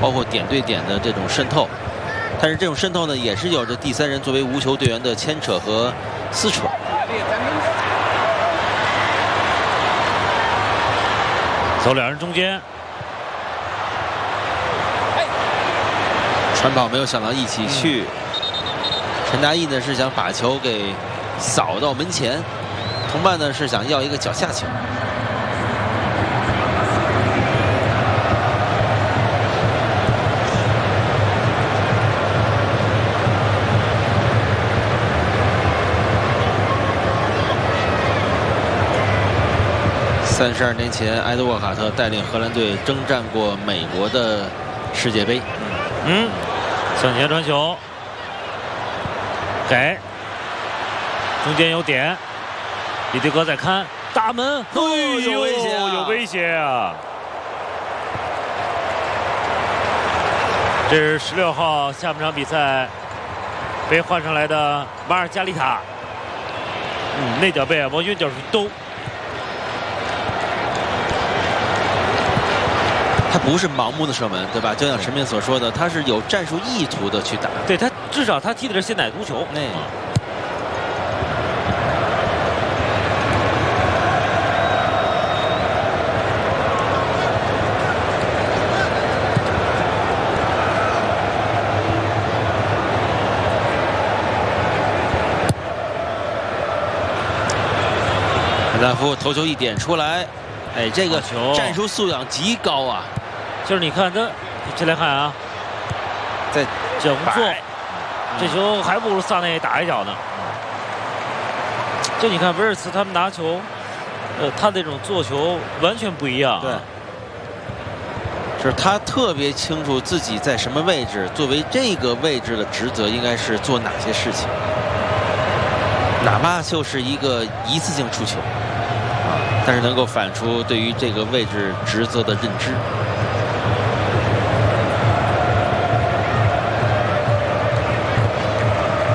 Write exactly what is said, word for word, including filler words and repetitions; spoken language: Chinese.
包括点对点的这种渗透。但是这种渗透呢，也是有着第三人作为无球队员的牵扯和撕扯。 走两人中间， 传跑没有想到一起去。陈大义呢是想把球给扫到门前，同伴呢是想要一个脚下球。三十二年前，埃德沃卡特带领荷兰队征战过美国的世界杯。 嗯，向前传球，给，中间有点，比迪格在看大门， 哦，有危险、啊， 有危险啊！这是十六号下半场比赛被换上来的马尔加丽塔，嗯，内脚背啊，往远角去兜。 他不是盲目的射门，对吧？就像陈明所说的，他是有战术意图的去打。 对他，至少他踢的是现代足球。 那、嗯，坎达夫头球一点出来，哎，这个战术素养极高啊！ 就是你看他，这来看啊， 在整做，这球还不如萨内打一脚呢。就你看威尔茨他们拿球，呃，他那种做球完全不一样、啊。 对，就是他特别清楚自己在什么位置，作为这个位置的职责应该是做哪些事情，哪怕就是一个一次性触球，但是能够反出对于这个位置职责的认知。